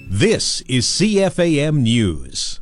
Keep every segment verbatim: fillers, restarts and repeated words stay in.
This is C F A M News.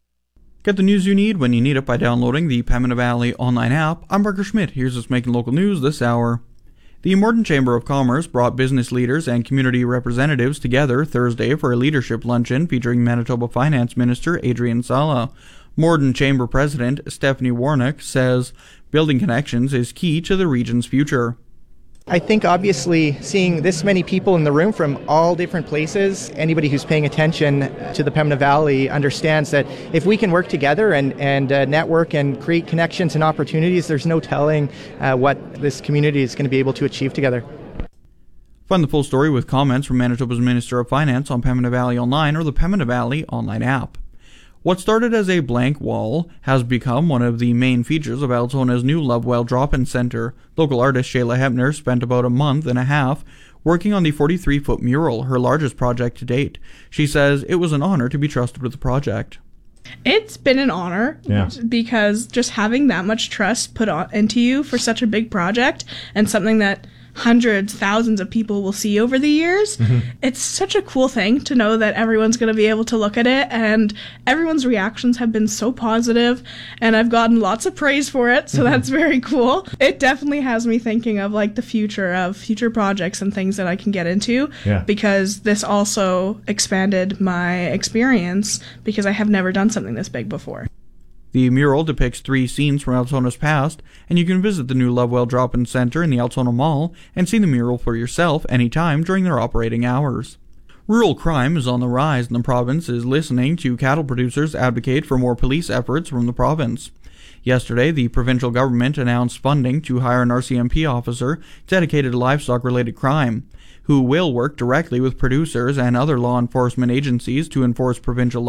Get the news you need when you need it by downloading the Pembina Valley online app. I'm Parker Schmidt. Here's what's making local news this hour. The Morden Chamber of Commerce brought business leaders and community representatives together Thursday for a leadership luncheon featuring Manitoba Finance Minister Adrian Sala. Morden Chamber President Stephanie Warnock says building connections is key to the region's future. I think obviously seeing this many people in the room from all different places, anybody who's paying attention to the Pembina Valley understands that if we can work together and, and uh, network and create connections and opportunities, there's no telling uh, what this community is going to be able to achieve together. Find the full story with comments from Manitoba's Minister of Finance on Pembina Valley Online or the Pembina Valley online app. What started as a blank wall has become one of the main features of Altona's new Lovewell Drop-In Center. Local artist Shayla Hepner spent about a month and a half working on the forty-three foot mural, her largest project to date. She says it was an honor to be trusted with the project. It's been an honor yeah. because just having that much trust put on, into you for such a big project and something that hundreds, thousands of people will see over the years. Mm-hmm. It's such a cool thing to know that everyone's going to be able to look at it, and everyone's reactions have been so positive, and I've gotten lots of praise for it, so mm-hmm. that's very cool. It definitely has me thinking of like the future of future projects and things that I can get into, yeah. because this also expanded my experience because I have never done something this big before. The mural depicts three scenes from Altona's past, and you can visit the new Lovewell Drop-In Center in the Altona Mall and see the mural for yourself anytime during their operating hours. Rural crime is on the rise, and the province is listening to cattle producers advocate for more police efforts from the province. Yesterday, the provincial government announced funding to hire an R C M P officer dedicated to livestock-related crime, who will work directly with producers and other law enforcement agencies to enforce provincial